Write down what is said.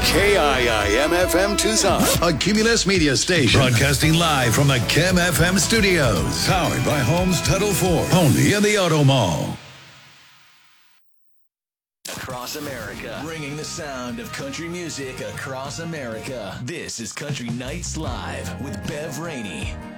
KIIM-FM Tucson, a Cumulus Media station. Broadcasting live from the Kim FM studios. Powered by Holmes Title Ford. Only in the Auto Mall. Across America, bringing the sound of country music across America. This is Country Nights Live with Bev Rainey.